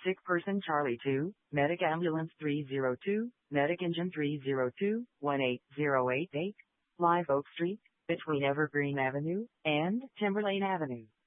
Sick person Charlie 2, Medic Ambulance 302, Medic Engine 302, 18088, Live Oak Street, between Evergreen Avenue and Timberlane Avenue.